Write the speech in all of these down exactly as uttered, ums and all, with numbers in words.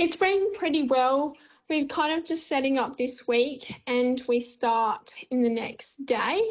It's been pretty well. We're kind of just setting up this week and we start in the next day.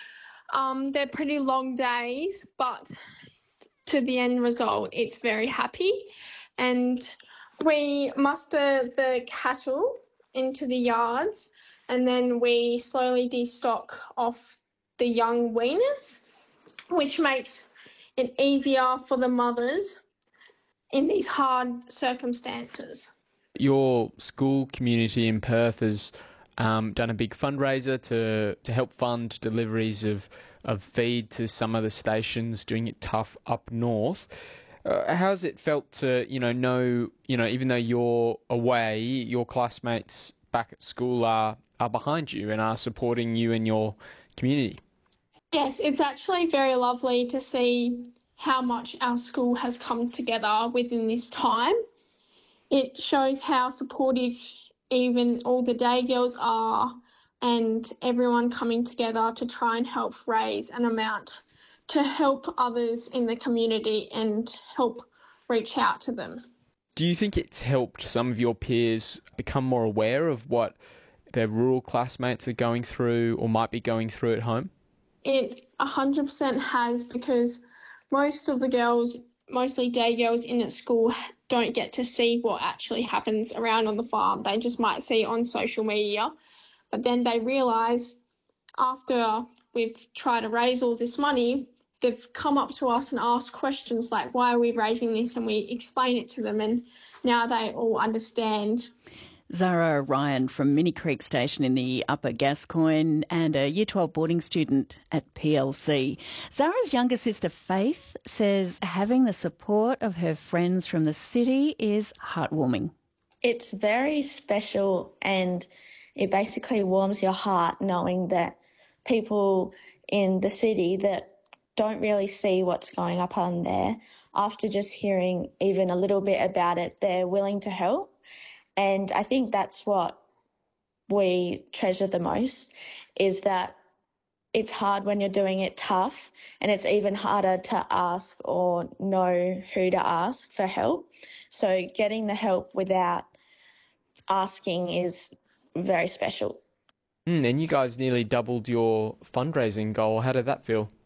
Um, they're pretty long days, but to the end result, it's very happy. And we muster the cattle into the yards and then we slowly destock off the young weaners, which makes it easier for the mothers in these hard circumstances. Your school community in Perth has um, done a big fundraiser to, to help fund deliveries of, of feed to some of the stations doing it tough up north. Uh, how's it felt to, you know, know, you know, even though you're away, your classmates back at school are, are behind you and are supporting you and your community? Yes, it's actually very lovely to see how much our school has come together within this time. It shows how supportive even all the day girls are and everyone coming together to try and help raise an amount to help others in the community and help reach out to them. Do you think it's helped some of your peers become more aware of what their rural classmates are going through or might be going through at home? It one hundred percent has, because most of the girls, mostly day girls in at school, don't get to see what actually happens around on the farm. They just might see it on social media, but then they realise after we've tried to raise all this money, they've come up to us and asked questions like, why are we raising this? And we explain it to them, and now they all understand. Zara Ryan from Minnie Creek Station in the Upper Gascoyne and a Year twelve boarding student at P L C. Zara's younger sister Faith says having the support of her friends from the city is heartwarming. It's very special and it basically warms your heart knowing that people in the city that don't really see what's going up on there, after just hearing even a little bit about it, they're willing to help. And I think that's what we treasure the most, is that it's hard when you're doing it tough, and it's even harder to ask or know who to ask for help. So getting the help without asking is very special. Mm, and you guys nearly doubled your fundraising goal. How did that feel?